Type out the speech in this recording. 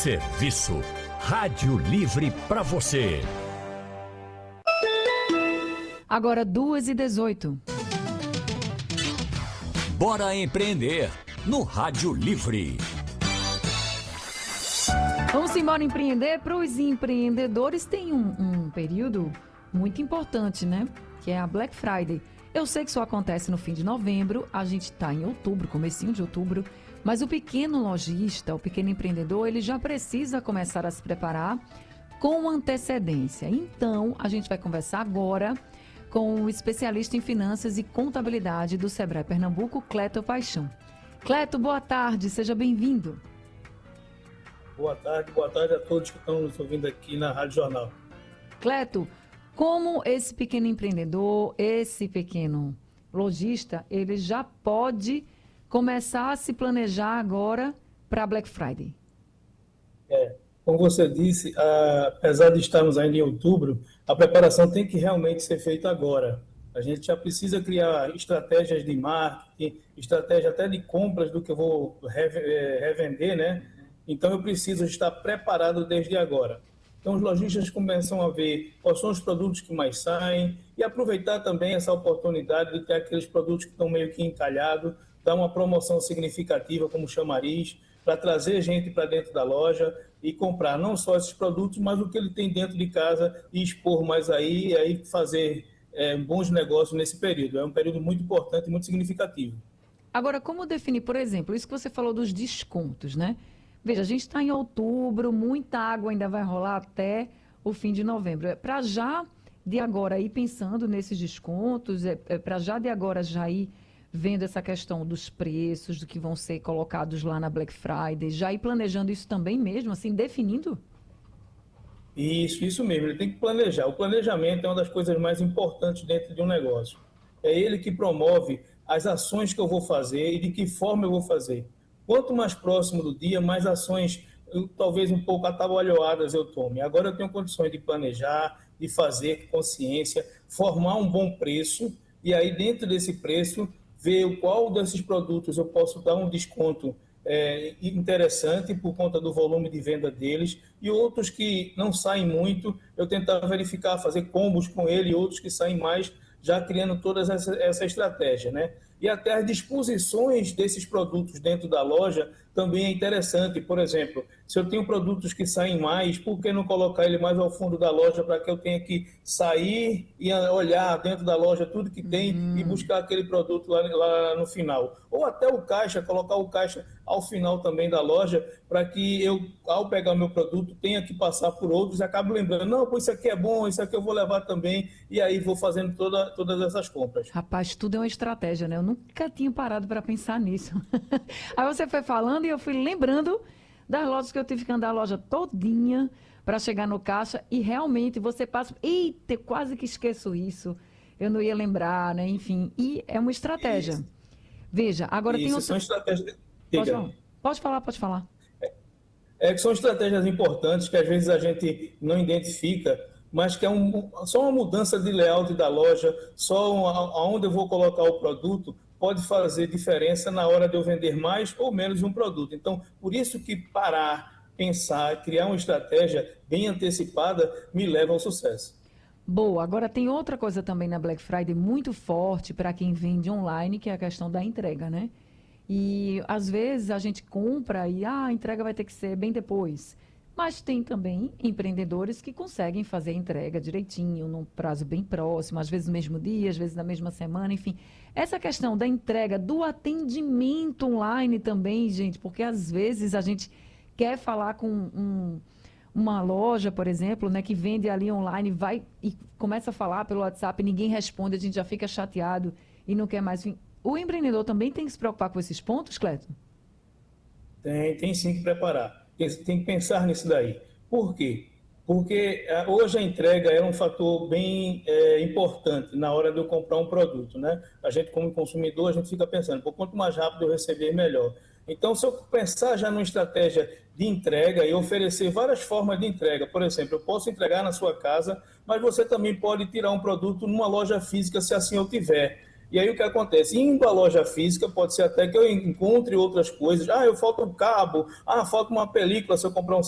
Serviço. Rádio Livre para você. Agora 2h18. Bora empreender no Rádio Livre. Vamos embora empreender. Para os empreendedores tem um período muito importante, né? Que é a Black Friday. Eu sei que isso acontece no fim de novembro, a gente está em outubro, comecinho de outubro, mas o pequeno lojista, o pequeno empreendedor, ele já precisa começar a se preparar com antecedência. Então, a gente vai conversar agora com o especialista em finanças e contabilidade do Sebrae Pernambuco, Cleto Paixão. Cleto, boa tarde, seja bem-vindo. Boa tarde a todos que estão nos ouvindo aqui na Rádio Jornal. Cleto, como esse pequeno empreendedor, esse pequeno lojista, ele já pode começar a se planejar agora para Black Friday? Como você disse, apesar de estarmos ainda em outubro, a preparação tem que realmente ser feita agora. A gente já precisa criar estratégias de marketing, estratégia até de compras do que eu vou revender, né? Então eu preciso estar preparado desde agora. Então os lojistas começam a ver quais são os produtos que mais saem e aproveitar também essa oportunidade de ter aqueles produtos que estão meio que encalhados, dar uma promoção significativa como chamariz, para trazer gente para dentro da loja e comprar não só esses produtos, mas o que ele tem dentro de casa e expor mais aí, e aí fazer bons negócios nesse período. É um período muito importante e muito significativo. Agora, como definir, por exemplo, isso que você falou dos descontos, né? Veja, a gente está em outubro, muita água ainda vai rolar até o fim de novembro. Para já de agora ir pensando nesses descontos, para já de agora já ir vendo essa questão dos preços, do que vão ser colocados lá na Black Friday, já ir planejando isso também mesmo, assim, definindo? Isso mesmo, ele tem que planejar. O planejamento é uma das coisas mais importantes dentro de um negócio. É ele que promove as ações que eu vou fazer e de que forma eu vou fazer. Quanto mais próximo do dia, mais ações, talvez um pouco atabalhoadas eu tome. Agora eu tenho condições de planejar, de fazer com consciência, formar um bom preço e aí dentro desse preço ver qual desses produtos eu posso dar um desconto interessante por conta do volume de venda deles e outros que não saem muito, eu tentar verificar, fazer combos com ele e outros que saem mais, já criando toda essa estratégia, né? E até as disposições desses produtos dentro da loja também é interessante. Por exemplo, se eu tenho produtos que saem mais, por que não colocar ele mais ao fundo da loja para que eu tenha que sair e olhar dentro da loja tudo que tem e buscar aquele produto lá no final? Ou até o caixa, colocar o caixa ao final também da loja para que eu, ao pegar o meu produto, tenha que passar por outros e acabo lembrando, não, pô, isso aqui é bom, isso aqui eu vou levar também e aí vou fazendo todas essas compras. Rapaz, tudo é uma estratégia, né? Eu nunca tinha parado para pensar nisso. Aí você foi falando e eu fui lembrando das lojas que eu tive que andar a loja todinha para chegar no caixa e realmente você passa... Eita, quase que esqueço isso. Eu não ia lembrar, né? Enfim, e é uma estratégia. Isso. Veja, agora tem outra... São estratégias... Pode falar. Que são estratégias importantes que às vezes a gente não identifica, mas que só uma mudança de layout da loja, só aonde eu vou colocar o produto, pode fazer diferença na hora de eu vender mais ou menos um produto. Então, por isso que parar, pensar, criar uma estratégia bem antecipada me leva ao sucesso. Boa, agora tem outra coisa também na Black Friday muito forte para quem vende online, que é a questão da entrega, né? E às vezes a gente compra e a entrega vai ter que ser bem depois. Mas tem também empreendedores que conseguem fazer a entrega direitinho, num prazo bem próximo, às vezes no mesmo dia, às vezes na mesma semana, enfim. Essa questão da entrega, do atendimento online também, gente, porque às vezes a gente quer falar com uma loja, por exemplo, né, que vende ali online, vai e começa a falar pelo WhatsApp, ninguém responde, a gente já fica chateado e não quer mais. Enfim, o empreendedor também tem que se preocupar com esses pontos, Cleto? Tem sim que preparar. Tem que pensar nisso daí. Por quê? Porque hoje a entrega é um fator bem importante na hora de eu comprar um produto, né? A gente, como consumidor, a gente fica pensando, quanto mais rápido eu receber, melhor. Então, se eu pensar já numa estratégia de entrega e oferecer várias formas de entrega, por exemplo, eu posso entregar na sua casa, mas você também pode tirar um produto numa loja física, se assim eu tiver. E aí o que acontece? Indo à loja física, pode ser até que eu encontre outras coisas. Eu falta um cabo, falta uma película se eu comprar um